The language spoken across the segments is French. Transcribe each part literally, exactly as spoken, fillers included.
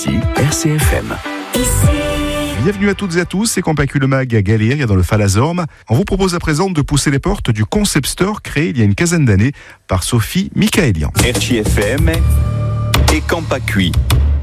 Ici, R C F M. Bienvenue à toutes et à tous, c'est Campacu le Mag à Galéria dans le Falazorme. On vous propose à présent de pousser les portes du Concept Store créé il y a une quinzaine d'années par Sophie Michaelian. R C F M et Campacu.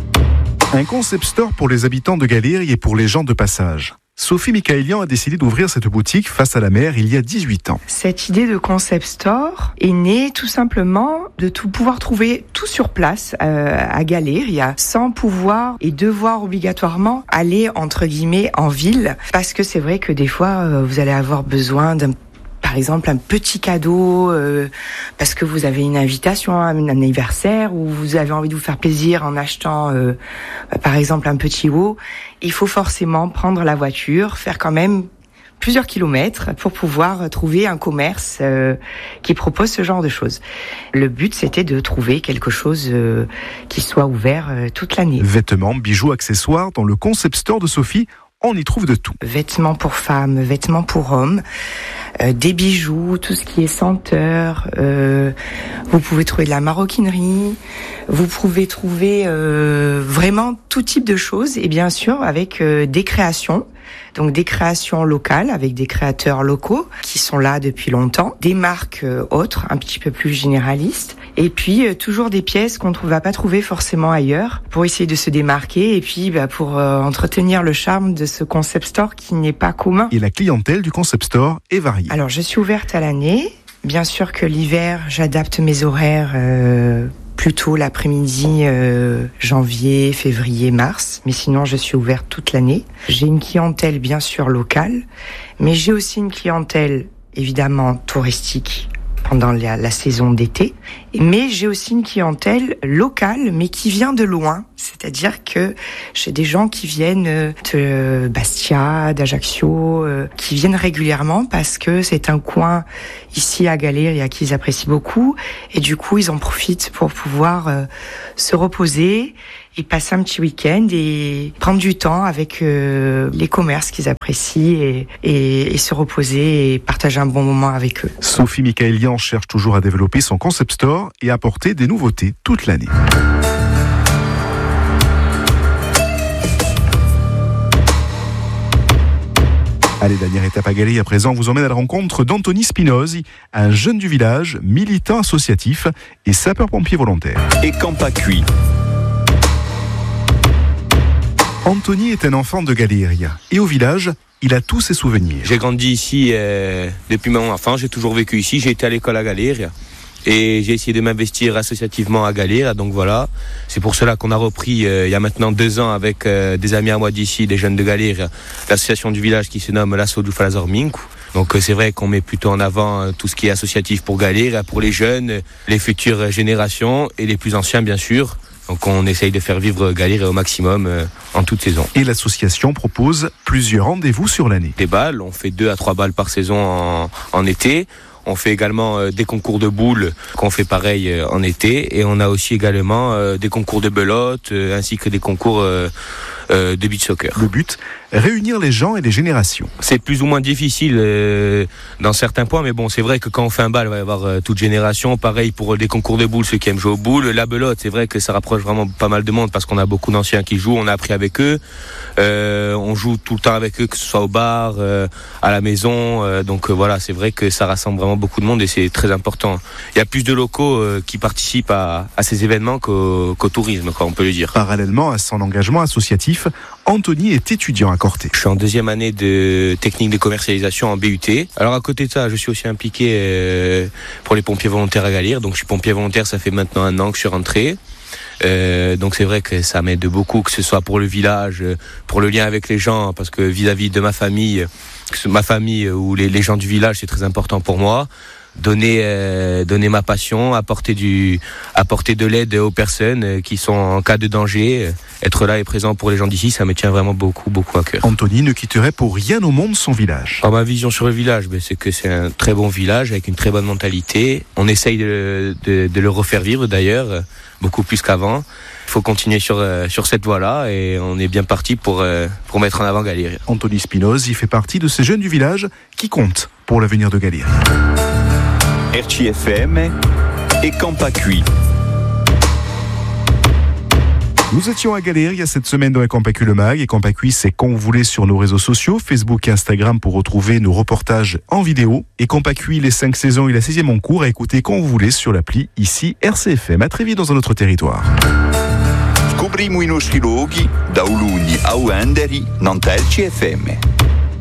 Un Concept Store pour les habitants de Galéria et pour les gens de passage. Sophie Michaelian a décidé d'ouvrir cette boutique face à la mer il y a dix-huit ans. Cette idée de Concept Store est née tout simplement de tout pouvoir trouver tout sur place euh, à Galéria sans pouvoir et devoir obligatoirement aller entre guillemets en ville, parce que c'est vrai que des fois euh, vous allez avoir besoin d'un par exemple un petit cadeau euh, parce que vous avez une invitation à un anniversaire ou vous avez envie de vous faire plaisir en achetant euh, par exemple un petit haut. Il faut forcément prendre la voiture, faire quand même plusieurs kilomètres pour pouvoir trouver un commerce euh, qui propose ce genre de choses. Le but, c'était de trouver quelque chose euh, qui soit ouvert euh, toute l'année. Vêtements, bijoux, accessoires, dans le Concept Store de Sophie, on y trouve de tout. Vêtements pour femmes, vêtements pour hommes, euh, des bijoux, tout ce qui est senteur. Euh, vous pouvez trouver de la maroquinerie. Vous pouvez trouver euh, vraiment tout type de choses. Et bien sûr, avec euh, des créations. Donc des créations locales avec des créateurs locaux qui sont là depuis longtemps. Des marques euh, autres, un petit peu plus généralistes. Et puis euh, toujours des pièces qu'on ne va pas trouver forcément ailleurs pour essayer de se démarquer et puis bah, pour euh, entretenir le charme de ce Concept Store qui n'est pas commun. Et la clientèle du Concept Store est variée. Alors je suis ouverte à l'année. Bien sûr que l'hiver, j'adapte mes horaires euh, plutôt l'après-midi, euh, janvier, février, mars. Mais sinon, je suis ouverte toute l'année. J'ai une clientèle bien sûr locale, mais j'ai aussi une clientèle évidemment touristique pendant la, la saison d'été. Mais j'ai aussi une clientèle locale, mais qui vient de loin. C'est-à-dire que j'ai des gens qui viennent de Bastia, d'Ajaccio, euh, qui viennent régulièrement parce que c'est un coin ici à Galéria qu'ils apprécient beaucoup. Et du coup, ils en profitent pour pouvoir euh, se reposer et passer un petit week-end et prendre du temps avec euh, les commerces qu'ils apprécient et, et, et se reposer et partager un bon moment avec eux. Sophie Michaelian cherche toujours à développer son Concept Store et apporter des nouveautés toute l'année. Allez, dernière étape à Galéria à présent, on vous emmène à la rencontre d'Anthony Spinosi, un jeune du village, militant associatif et sapeur-pompier volontaire. Et Campacu. Anthony est un enfant de Galéria et au village, il a tous ses souvenirs. J'ai grandi ici euh, depuis mon enfance, j'ai toujours vécu ici, j'ai été à l'école à Galéria et j'ai essayé de m'investir associativement à Galéria, donc voilà, c'est pour cela qu'on a repris euh, il y a maintenant deux ans avec euh, des amis à moi d'ici, des jeunes de Galéria, l'association du village qui se nomme l'Asso du Falazorming. Donc euh, c'est vrai qu'on met plutôt en avant euh, tout ce qui est associatif pour Galéria, pour les jeunes, les futures générations et les plus anciens bien sûr. Donc on essaye de faire vivre Galéria au maximum euh, en toute saison. Et l'association propose plusieurs rendez-vous sur l'année. Des balles, on fait deux à trois balles par saison en, en été. On fait également euh, des concours de boules qu'on fait pareil euh, en été. Et on a aussi également euh, des concours de belote euh, ainsi que des concours euh, euh, de beach soccer. Le but, réunir les gens et les générations. C'est plus ou moins difficile euh, dans certains points, mais bon, c'est vrai que quand on fait un bal, il va y avoir euh, toute génération. Pareil pour des concours de boules, ceux qui aiment jouer aux boules. La belote, c'est vrai que ça rapproche vraiment pas mal de monde parce qu'on a beaucoup d'anciens qui jouent. On a appris avec eux. Euh, on joue tout le temps avec eux, que ce soit au bar, euh, à la maison. Euh, donc euh, voilà, c'est vrai que ça rassemble vraiment beaucoup de monde et c'est très important. Il y a plus de locaux euh, qui participent à, à ces événements qu'au, qu'au tourisme, quoi, on peut le dire. Parallèlement à son engagement associatif, Anthony est étudiant à Corté. Je suis en deuxième année de technique de commercialisation en B U T. Alors à côté de ça, je suis aussi impliqué euh, pour les pompiers volontaires à Galéria. Donc je suis pompier volontaire, ça fait maintenant un an que je suis rentré. Euh, donc c'est vrai que ça m'aide beaucoup, que ce soit pour le village, pour le lien avec les gens, parce que vis-à-vis de ma famille, ma famille ou les, les gens du village, c'est très important pour moi. Donner, euh, donner ma passion, apporter du, apporter de l'aide aux personnes qui sont en cas de danger, être là et présent pour les gens d'ici, ça me tient vraiment beaucoup, beaucoup à cœur. Anthony ne quitterait pour rien au monde son village. Alors, ma vision sur le village, ben, c'est que c'est un très bon village avec une très bonne mentalité. On essaye de, de, de le refaire vivre d'ailleurs, beaucoup plus qu'avant. Il faut continuer sur, euh, sur cette voie-là et on est bien parti pour, euh, pour mettre en avant Galéria. Anthony Spinosi fait partie de ces jeunes du village qui comptent pour l'avenir de Galéria. R C F M et Campacu. Nous étions à Galéry il y a cette semaine dans les Campacui le Mag, et Campacui c'est quand vous voulez sur nos réseaux sociaux, Facebook et Instagram pour retrouver nos reportages en vidéo, et Campacui les cinq saisons et la sixième en cours à écouter quand vous voulez sur l'appli ici R C F M. À très vite dans un autre territoire. Scopriamo i nostri luoghi da Ulugni a Uenderi, non T L C F M.